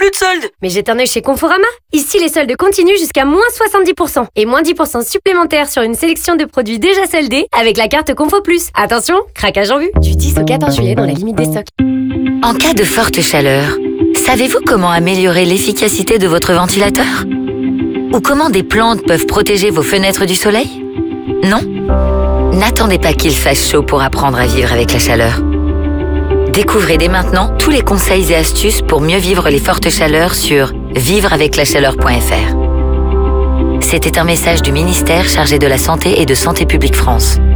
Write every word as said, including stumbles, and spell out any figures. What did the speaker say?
plus de soldes. Mais jette un œil chez Conforama. Ici, les soldes continuent jusqu'à moins soixante-dix pour cent. Et moins dix pour cent supplémentaires sur une sélection de produits déjà soldés avec la carte Confo Plus. Attention, craquage en vue. Du dix au quatorze juillet dans la limite des stocks. En cas de forte chaleur, savez-vous comment améliorer l'efficacité de votre ventilateur? Ou comment des plantes peuvent protéger vos fenêtres du soleil? Non? N'attendez pas qu'il fasse chaud pour apprendre à vivre avec la chaleur. Découvrez dès maintenant tous les conseils et astuces pour mieux vivre les fortes chaleurs sur vivre avec la chaleur point f r. C'était un message du ministère chargé de la Santé et de Santé publique France.